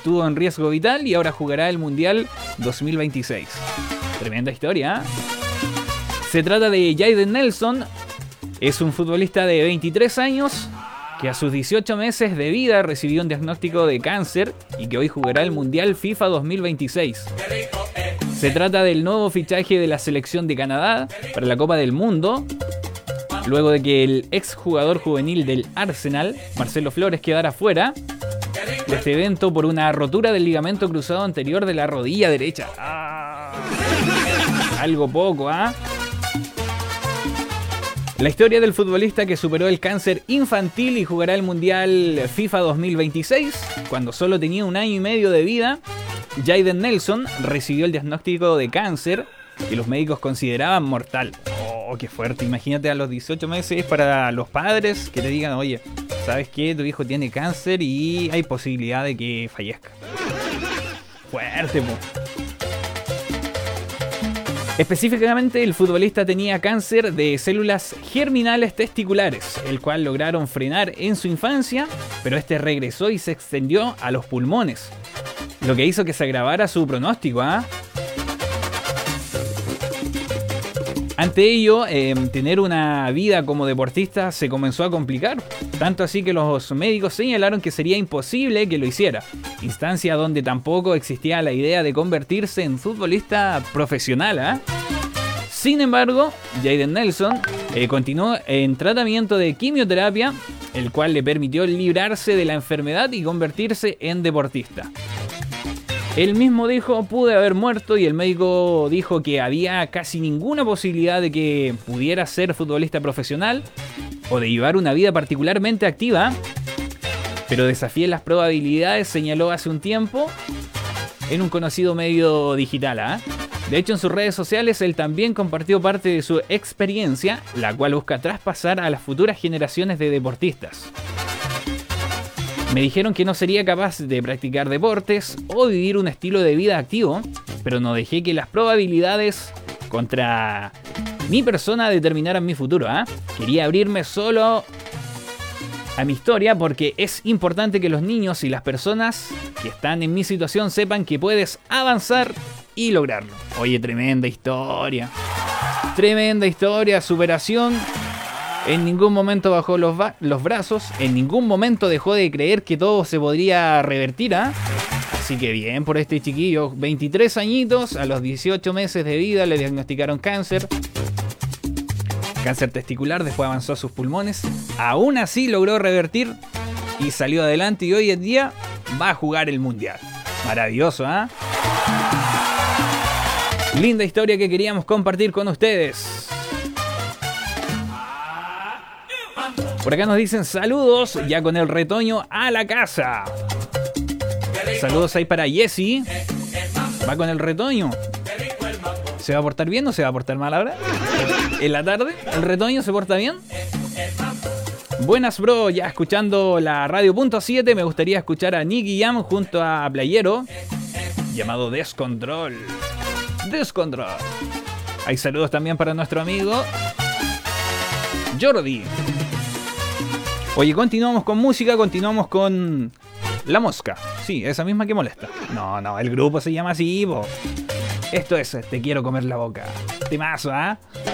estuvo en riesgo vital y ahora jugará el Mundial 2026. Tremenda historia, ¿eh? Se trata de Jayden Nelson. Es un futbolista de 23 años que a sus 18 meses de vida recibió un diagnóstico de cáncer y que hoy jugará el Mundial FIFA 2026. Se trata del nuevo fichaje de la selección de Canadá para la Copa del Mundo, luego de que el exjugador juvenil del Arsenal, Marcelo Flores, quedara fuera de este evento por una rotura del ligamento cruzado anterior de la rodilla derecha. Algo poco, ¿ah? La historia del futbolista que superó el cáncer infantil y jugará el Mundial FIFA 2026, cuando solo tenía 1 año y medio de vida, Jayden Nelson recibió el diagnóstico de cáncer que los médicos consideraban mortal. Oh, qué fuerte. Imagínate a los 18 meses para los padres que te digan, oye, ¿sabes qué? Tu hijo tiene cáncer y hay posibilidad de que fallezca. Fuerte, po. Específicamente, el futbolista tenía cáncer de células germinales testiculares, el cual lograron frenar en su infancia, pero este regresó y se extendió a los pulmones, lo que hizo que se agravara su pronóstico, ¿ah? Ante ello, tener una vida como deportista se comenzó a complicar, tanto así que los médicos señalaron que sería imposible que lo hiciera, instancia donde tampoco existía la idea de convertirse en futbolista profesional, ¿eh? Sin embargo, Jayden Nelson continuó en tratamiento de quimioterapia, el cual le permitió librarse de la enfermedad y convertirse en deportista. Él mismo dijo, pude haber muerto, y el médico dijo que había casi ninguna posibilidad de que pudiera ser futbolista profesional o de llevar una vida particularmente activa, pero desafié las probabilidades, señaló hace un tiempo en un conocido medio digital, ¿eh? De hecho, en sus redes sociales él también compartió parte de su experiencia, la cual busca traspasar a las futuras generaciones de deportistas. Me dijeron que no sería capaz de practicar deportes o vivir un estilo de vida activo, pero no dejé que las probabilidades contra mi persona determinaran mi futuro, ¿eh? Quería abrirme solo a mi historia porque es importante que los niños y las personas que están en mi situación sepan que puedes avanzar y lograrlo. Oye, tremenda historia. Tremenda historia, superación. En ningún momento bajó los brazos, en ningún momento dejó de creer que todo se podría revertir, ¿eh? Así que bien por este chiquillo, 23 añitos, a los 18 meses de vida le diagnosticaron cáncer testicular, después avanzó a sus pulmones, aún así logró revertir y salió adelante y hoy en día va a jugar el Mundial. Maravilloso, ¿eh? Linda historia que queríamos compartir con ustedes. Por acá nos dicen saludos, ya con el retoño a la casa. Saludos ahí para Jessy. Va con el retoño. ¿Se va a portar bien o se va a portar mal ahora? ¿En la tarde? ¿El retoño se porta bien? Buenas, bro. Ya escuchando la radio punto 7, me gustaría escuchar a Nicky Jam junto a Playero, llamado Descontrol. Descontrol. Hay saludos también para nuestro amigo Jordi. Oye, continuamos con música, continuamos con La Mosca. Sí, esa misma que molesta. No, el grupo se llama así, po. Esto es Te Quiero Comer la Boca. Temazo, ¿ah? ¿Eh?